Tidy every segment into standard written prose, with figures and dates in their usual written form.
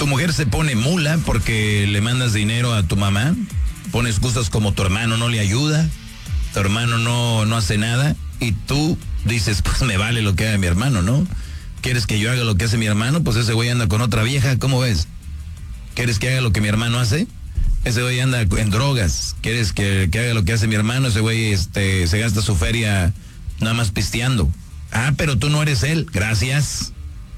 tu mujer se pone mula porque le mandas dinero a tu mamá, pones excusas como tu hermano no le ayuda, tu hermano no hace nada, y tú dices, pues me vale lo que haga mi hermano, ¿no? ¿Quieres que yo haga lo que hace mi hermano? Pues ese güey anda con otra vieja, ¿cómo ves? ¿Quieres que haga lo que mi hermano hace? Ese güey anda en drogas. ¿Quieres que haga lo que hace mi hermano? Ese güey se gasta su feria nada más pisteando. Ah, pero tú no eres él. Gracias.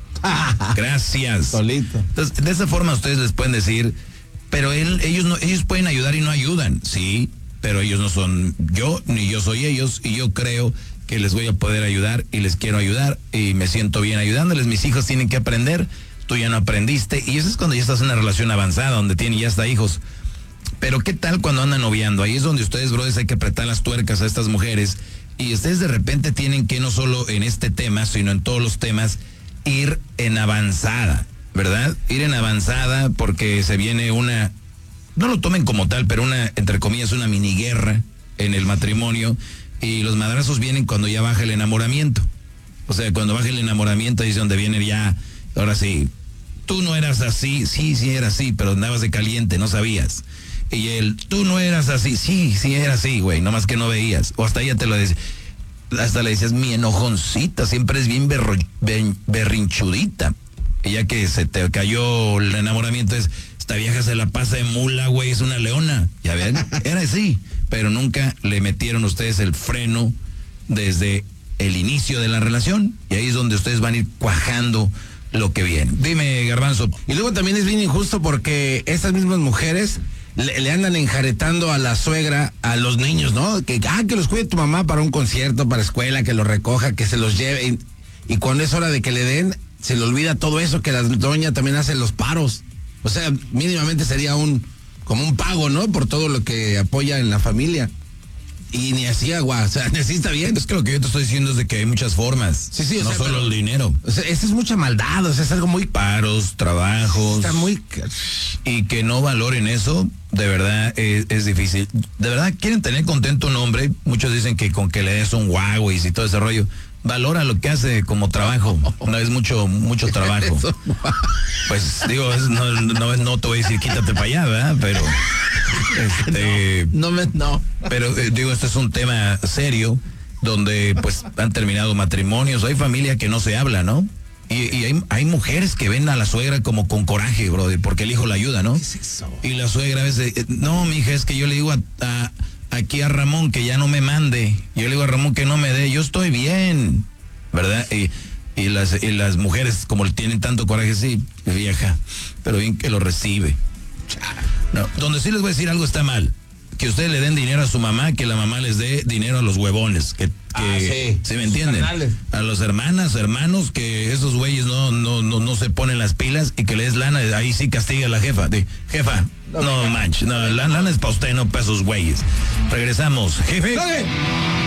Gracias. Solito. Entonces, de esa forma ustedes les pueden decir, pero ellos pueden ayudar y no ayudan. Sí, pero ellos no son yo, ni yo soy ellos, y yo creo que les voy a poder ayudar y les quiero ayudar y me siento bien ayudándoles. Mis hijos tienen que aprender, tú ya no aprendiste, y eso es cuando ya estás en una relación avanzada, donde tienen ya hasta hijos. Pero ¿qué tal cuando andan noviando? Ahí es donde ustedes, brothers, hay que apretar las tuercas a estas mujeres, y ustedes de repente tienen que, no solo en este tema, sino en todos los temas, ir en avanzada, ¿verdad? Ir en avanzada, porque se viene una, no lo tomen como tal, pero una, entre comillas, una mini guerra en el matrimonio, y los madrazos vienen cuando ya baja el enamoramiento. O sea, cuando baja el enamoramiento ahí es donde viene ya, ahora sí, tú no eras así, sí era así, pero andabas de caliente, no sabías. Y tú no eras así, sí era así, güey, nomás que no veías. O hasta ella te lo decía, hasta le decías, mi enojoncita, siempre es bien berrinchudita. Y ya que se te cayó el enamoramiento, esta vieja se la pasa de mula, güey, es una leona. Ya ven, era así, pero nunca le metieron ustedes el freno desde el inicio de la relación. Y ahí es donde ustedes van a ir cuajando lo que viene. Dime, Garbanzo. Y luego también es bien injusto porque estas mismas mujeres le andan enjaretando a la suegra, a los niños, ¿no? Que los cuide tu mamá para un concierto, para escuela, que los recoja, que se los lleve. Y cuando es hora de que le den, se le olvida todo eso, que la doña también hace los paros. O sea, mínimamente sería como un pago, ¿no? Por todo lo que apoya en la familia. Y ni así agua, o sea, ni así está bien. Es que lo que yo te estoy diciendo es de que hay muchas formas. Sí, no solo el dinero. O sea, esa es mucha maldad, o sea, es algo muy... Paros, trabajos. Está muy... Y que no valoren eso, de verdad, es difícil. De verdad, quieren tener contento un hombre. Muchos dicen que con que le des un Huawei y todo ese rollo. Valora lo que hace como trabajo. No es mucho trabajo. Pues digo, no te voy a decir quítate para allá, ¿verdad? Pero No. Pero digo, este es un tema serio donde pues han terminado matrimonios, hay familia que no se habla, ¿no? Y hay mujeres que ven a la suegra como con coraje, brother, porque el hijo la ayuda, ¿no? ¿Qué es eso? Y la suegra a veces, no, mija, es que yo le digo aquí a Ramón que ya no me mande, yo le digo a Ramón que no me dé, yo estoy bien, ¿verdad? Y las mujeres, como tienen tanto coraje, sí, vieja, pero bien que lo recibe. No, donde sí les voy a decir algo está mal, que ustedes le den dinero a su mamá, que la mamá les dé dinero a los huevones, sí, ¿se me entienden? A los hermanos, que esos güeyes no se ponen las pilas y que le des lana, ahí sí castiga a la jefa. Jefa, no manches, no, la lana es para usted, no para esos güeyes. Regresamos, jefe.